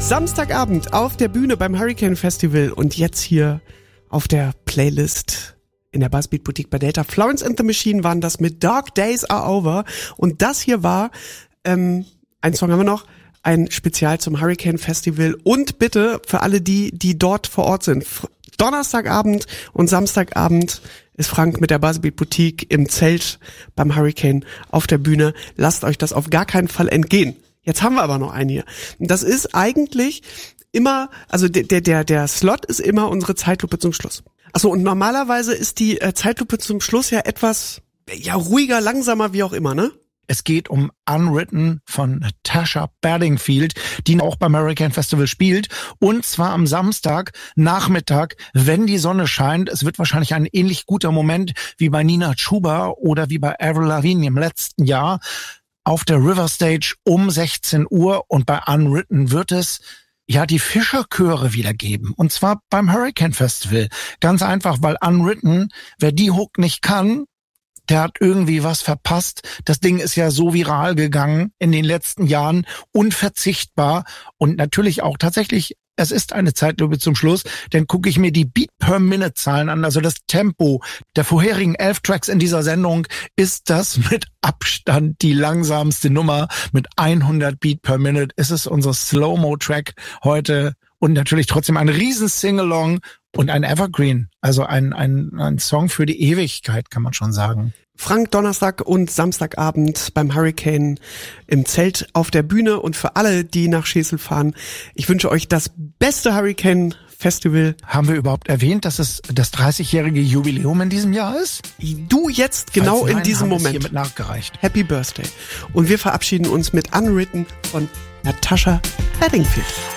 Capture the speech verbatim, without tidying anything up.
Samstagabend auf der Bühne beim Hurricane Festival und jetzt hier auf der Playlist in der Buzzbeat Boutique bei Delta. Florence and the Machine waren das mit Dark Days Are Over und das hier war, ähm, ein Song haben wir noch, ein Spezial zum Hurricane Festival und bitte für alle die, die dort vor Ort sind. Donnerstagabend und Samstagabend ist Frank mit der Buzzbeat Boutique im Zelt beim Hurricane auf der Bühne. Lasst euch das auf gar keinen Fall entgehen. Jetzt haben wir aber noch einen hier. Das ist eigentlich immer, also der der der der Slot ist immer unsere Zeitlupe zum Schluss. Achso, und normalerweise ist die äh, Zeitlupe zum Schluss ja etwas ja ruhiger, langsamer, wie auch immer, ne? Es geht um Unwritten von Natasha Bedingfield, die auch beim Hurricane Festival spielt. Und zwar am Samstag Nachmittag, wenn die Sonne scheint. Es wird wahrscheinlich ein ähnlich guter Moment wie bei Nina Chuba oder wie bei Avril Lavigne im letzten Jahr. Auf der River Stage um sechzehn Uhr und bei Unwritten wird es ja die Fischerchöre wieder geben. Und zwar beim Hurricane Festival. Ganz einfach, weil Unwritten, wer die Hook nicht kann, der hat irgendwie was verpasst. Das Ding ist ja so viral gegangen in den letzten Jahren, unverzichtbar und natürlich auch tatsächlich, es ist eine Zeitlupe zum Schluss, denn gucke ich mir die Beat-per-Minute-Zahlen an, also das Tempo der vorherigen elf Tracks in dieser Sendung, ist das mit Abstand die langsamste Nummer. Mit hundert Beat per Minute ist es unser Slow-Mo-Track heute und natürlich trotzdem ein riesen Sing-Along und ein Evergreen, also ein, ein, ein Song für die Ewigkeit, kann man schon sagen. Frank, Donnerstag und Samstagabend beim Hurricane im Zelt auf der Bühne und für alle, die nach Schesel fahren, ich wünsche euch das beste Hurricane Festival. Haben wir überhaupt erwähnt, dass es das dreißigjährige Jubiläum in diesem Jahr ist? Du jetzt genau Falls nein, in diesem haben wir es Moment. hiermit nachgereicht. Happy Birthday. Und wir verabschieden uns mit Unwritten von Natasha Bedingfield.